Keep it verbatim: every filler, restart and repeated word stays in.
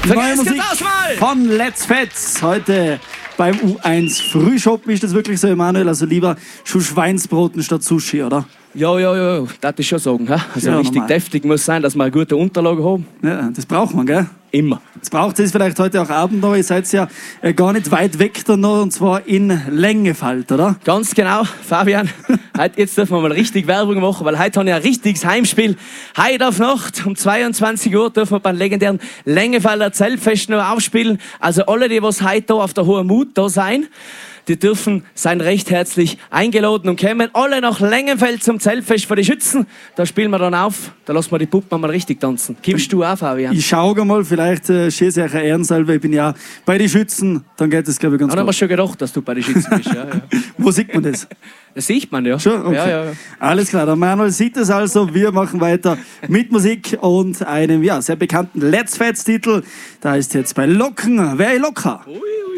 Neue Musik von Let's Fets. Heute beim U eins Frühschoppen. Ist das wirklich so, Emanuel? Also lieber schon Schweinsbraten statt Sushi, oder? Ja, ja, ja, das ist schon sagen. He? Also ja, richtig normal. deftig muss sein, dass wir eine gute Unterlage haben. Ja, das braucht man, gell? Immer. Jetzt braucht es vielleicht heute auch Abend noch. Ihr seid ja äh, gar nicht weit weg dann noch, und zwar in Längefalt, oder? Ganz genau, Fabian. Heute, jetzt dürfen wir mal richtig Werbung machen, weil heute haben wir ein richtiges Heimspiel. Heute auf Nacht um zweiundzwanzig Uhr dürfen wir beim legendären Längefelder Zeltfest noch aufspielen. Also alle, die was heute da auf der Hohen Mut da sein, die dürfen sein recht herzlich eingeladen und kommen alle nach Längenfeld zum Zeltfest für die Schützen. Da spielen wir dann auf, da lassen wir die Puppen mal richtig tanzen. Kommst du auch, Fabian? Ich schaue mal, vielleicht äh, schieße ich eine Ehrensalve. Ich bin ja bei den Schützen, dann geht es, glaube ich, ganz gut. gut. Haben wir schon gedacht, dass du bei den Schützen bist. Ja, ja. Wo sieht man das? Das sieht man, ja. Schon? Okay. Ja, ja, ja. Alles klar, der Manuel sieht es also. Wir machen weiter mit Musik und einem ja, sehr bekannten Let's Fets Titel. Da ist jetzt bei Locken. Wer ist locker? Ui, ui.